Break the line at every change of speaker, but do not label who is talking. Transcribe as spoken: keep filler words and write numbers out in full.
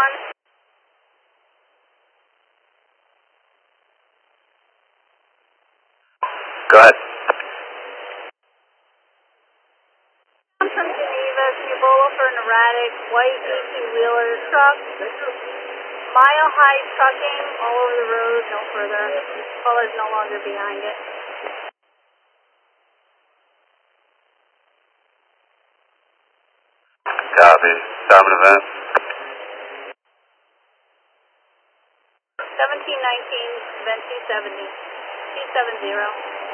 one.
Go ahead.
I'm from Geneva, Cibola for an erratic white eighteen-wheeler truck. Mile High Trucking, all over the road, no further. Color's no longer behind it.
Copy. Time and event.
seventeen nineteen, then two seventy. two seventy.